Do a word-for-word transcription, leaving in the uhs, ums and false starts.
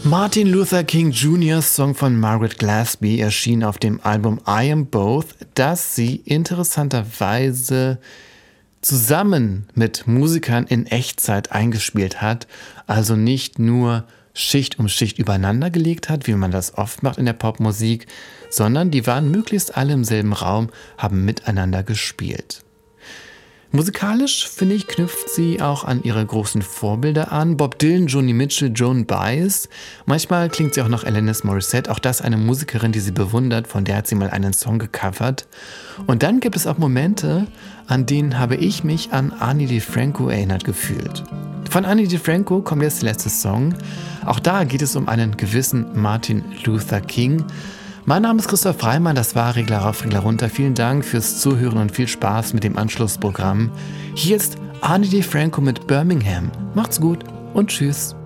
Martin Luther King Juniors Song von Margaret Glasby erschien auf dem Album I Am Both, das sie interessanterweise zusammen mit Musikern in Echtzeit eingespielt hat, also nicht nur Schicht um Schicht übereinander gelegt hat, wie man das oft macht in der Popmusik, sondern die waren möglichst alle im selben Raum, haben miteinander gespielt. Musikalisch, finde ich, knüpft sie auch an ihre großen Vorbilder an. Bob Dylan, Joni Mitchell, Joan Baez. Manchmal klingt sie auch nach Alanis Morissette. Auch das eine Musikerin, die sie bewundert. Von der hat sie mal einen Song gecovert. Und dann gibt es auch Momente, an denen habe ich mich an Ani DiFranco erinnert gefühlt. Von Ani DiFranco kommt jetzt der letzte Song. Auch da geht es um einen gewissen Martin Luther King. Mein Name ist Christoph Freimann, das war Regler rauf, Regler runter. Vielen Dank fürs Zuhören und viel Spaß mit dem Anschlussprogramm. Hier ist Ani DiFranco mit Birmingham. Macht's gut und tschüss.